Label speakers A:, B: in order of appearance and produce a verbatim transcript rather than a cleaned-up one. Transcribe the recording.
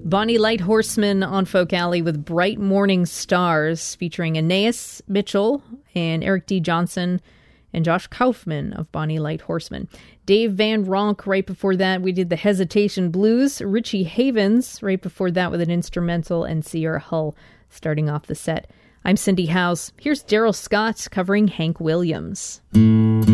A: Bonnie Light Horseman on Folk Alley with Bright Morning Stars, featuring Aeneas Mitchell and Eric D. Johnson and Josh Kaufman of Bonnie Light Horseman. Dave Van Ronk, right before that, we did the Hesitation Blues. Richie Havens, right before that, with an instrumental, and Sierra Hull starting off the set. I'm Cindy House. Here's Daryl Scott covering Hank Williams.